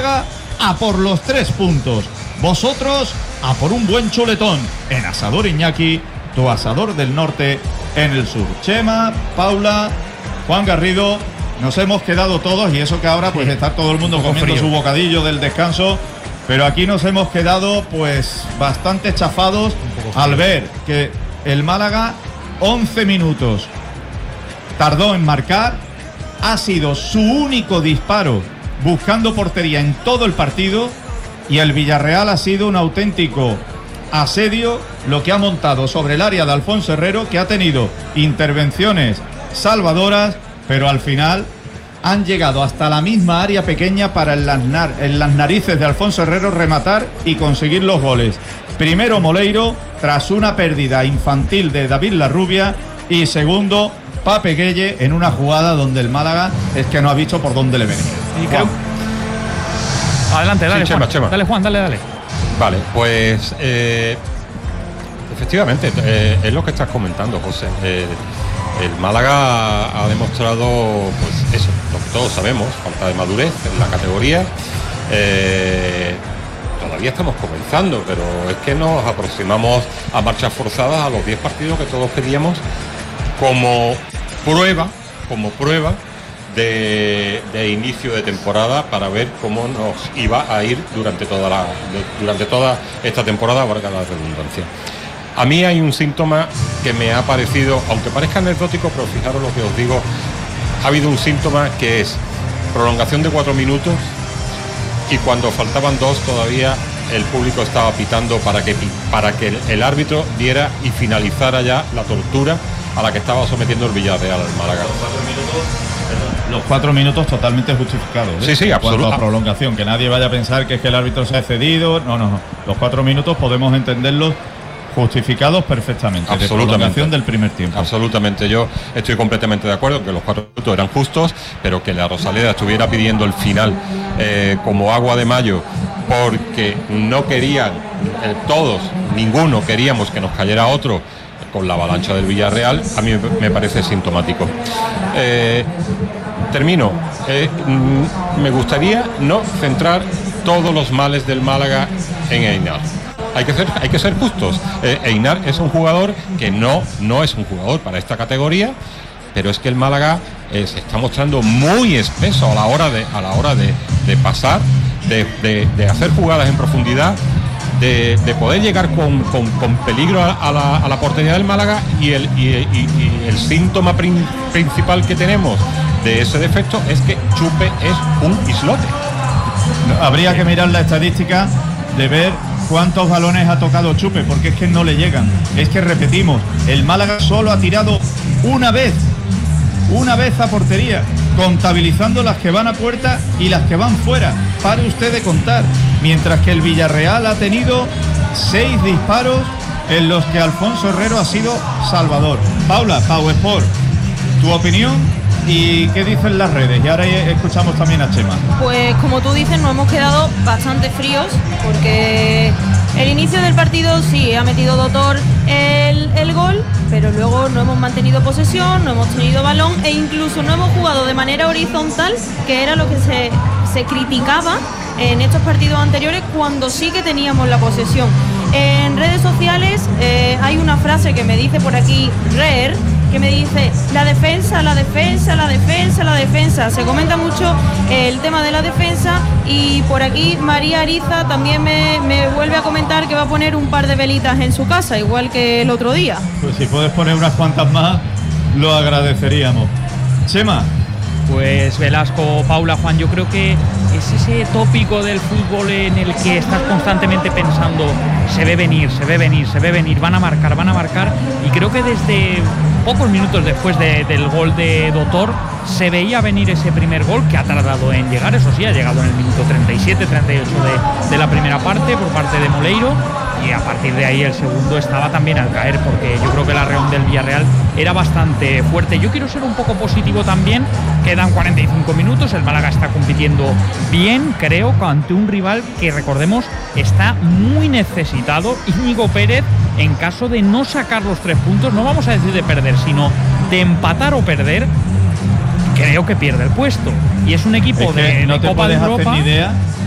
Málaga a por los 3 puntos. Vosotros a por un buen chuletón en Asador Iñaki, tu asador del norte en el sur. Chema, Paula, Juan Garrido, nos hemos quedado todos, y eso que ahora pues está todo el mundo comiendo su bocadillo del descanso, pero aquí nos hemos quedado pues bastante chafados al ver que el Málaga 11 minutos tardó en marcar, ha sido su único disparo buscando portería en todo el partido, y el Villarreal ha sido un auténtico asedio lo que ha montado sobre el área de Alfonso Herrero, que ha tenido intervenciones salvadoras, pero al final han llegado hasta la misma área pequeña para en las narices de Alfonso Herrero rematar y conseguir los goles. Primero Moleiro, tras una pérdida infantil de David Larrubia, y segundo Pape Gueye, en una jugada donde el Málaga es que no ha visto por dónde le venía. Adelante, dale, sí, Juan. Chema. Dale, Juan, dale. Vale, pues efectivamente, es lo que estás comentando, José. El Málaga ha demostrado, pues eso, lo que todos sabemos, falta de madurez en la categoría. Todavía estamos comenzando, pero es que nos aproximamos a marchas forzadas a los 10 partidos que todos pedíamos como prueba de inicio de temporada, para ver cómo nos iba a ir durante toda esta temporada, valga la redundancia. A mí hay un síntoma que me ha parecido, aunque parezca anecdótico, pero fijaros lo que os digo, ha habido un síntoma que es prolongación de 4 minutos, y cuando faltaban 2 todavía el público estaba pitando para que el árbitro diera y finalizara ya la tortura a la que estaba sometiendo el Villarreal al Málaga. Los 4 minutos totalmente justificados, ¿eh? Sí, en cuanto a prolongación, que nadie vaya a pensar que es que el árbitro se ha excedido. No. Los 4 minutos podemos entenderlos justificados perfectamente. De prolongación del primer tiempo. Absolutamente, yo estoy completamente de acuerdo que los 4 minutos eran justos, pero que la Rosaleda estuviera pidiendo el final como agua de mayo, porque no querían, ninguno queríamos que nos cayera otro con la avalancha del Villarreal, a mí me parece sintomático. Termino. Me gustaría no centrar todos los males del Málaga en Einar. Hay que ser justos. Einar es un jugador que no es un jugador para esta categoría, pero es que el Málaga se está mostrando muy espeso a la hora de pasar, de hacer jugadas en profundidad, de poder llegar con peligro a la portería del Málaga, y el síntoma principal que tenemos de ese defecto es que Chupe es un islote. Habría que mirar la estadística de ver cuántos balones ha tocado Chupe, porque es que no le llegan. Es que repetimos, el Málaga solo ha tirado una vez a portería, contabilizando las que van a puerta y las que van fuera. Pare usted de contar. Mientras que el Villarreal ha tenido 6 disparos en los que Alfonso Herrero ha sido salvador. Paula, Pau Sport, tu opinión y qué dicen las redes. Y ahora escuchamos también a Chema. Pues como tú dices, nos hemos quedado bastante fríos, porque el inicio del partido sí ha metido Dotor el gol, pero luego no hemos mantenido posesión, no hemos tenido balón, e incluso no hemos jugado de manera horizontal, que era lo que se criticaba en estos partidos anteriores, cuando sí que teníamos la posesión. En redes sociales hay una frase que me dice por aquí Reer, que me dice: la defensa. Se comenta mucho el tema de la defensa, y por aquí María Ariza también me vuelve a comentar que va a poner un par de velitas en su casa, igual que el otro día. Pues si puedes poner unas cuantas más, lo agradeceríamos. Chema. Pues Velasco, Paula, Juan, yo creo que es ese tópico del fútbol en el que estás constantemente pensando: se ve venir, van a marcar, y creo que desde pocos minutos después del gol de Dotor se veía venir ese primer gol, que ha tardado en llegar. Eso sí, ha llegado en el minuto 37-38 de la primera parte por parte de Moleiro, y a partir de ahí el segundo estaba también al caer, porque yo creo que la reacción del Villarreal era bastante fuerte. Yo quiero ser un poco positivo también. Quedan 45 minutos, el Málaga está compitiendo bien, creo, ante un rival que, recordemos, está muy necesitado. Íñigo Pérez, en caso de no sacar los 3 puntos, no vamos a decir de perder, sino de empatar o perder, creo que pierde el puesto. Y es un equipo de no te Copa puedes de Europa. hacer ni idea